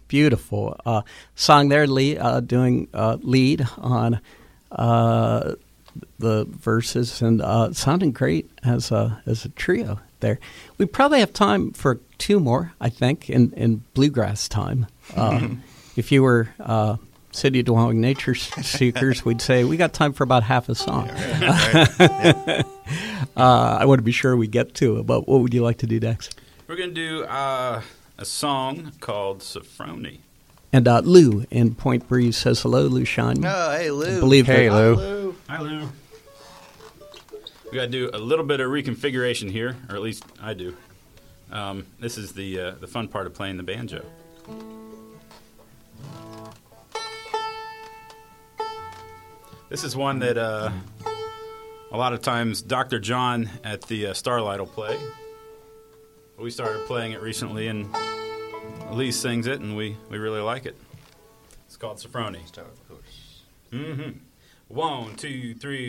beautiful song there, Lee, doing lead on the verses and sounding great as a trio there. We probably have time for two more, I think, in bluegrass time. If you were city-dwelling nature seekers, we'd say we got time for about half a song. I want to be sure we get to it, but what would you like to do next? We're going to do a song called Sophrony. And Lou in Point Breeze says hello, Lou Shine. Oh, hey, Lou. Hey, Lou. Hi, Lou. We got to do a little bit of reconfiguration here, or at least I do. This is the fun part of playing the banjo. This is one that a lot of times Dr. John at the Starlight will play. We started playing it recently, and Elise sings it, and we really like it. It's called Sophrony. Start with the chorus. Mm-hmm. 1, 2, 3.